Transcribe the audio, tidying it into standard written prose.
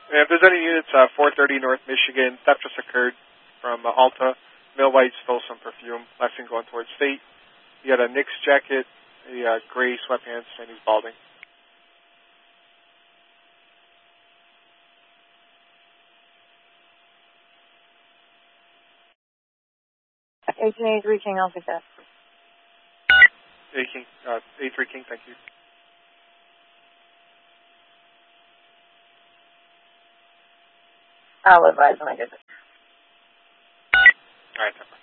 And if there's any units, 430 North Michigan, theft just occurred from Alta. Male white stole some perfume, last thing going towards State. He had a Knicks jacket, a gray sweatpants, and he's balding. Agent 83 King, I'll take that. A3 King, thank you. I'll advise when I get it. All right,